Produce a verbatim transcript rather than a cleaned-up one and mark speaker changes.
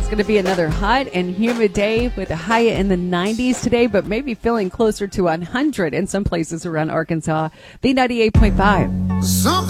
Speaker 1: It's going to be another hot and humid day with a high in the nineties today, but maybe feeling closer to one hundred in some places around Arkansas. The ninety-eight point five.
Speaker 2: Some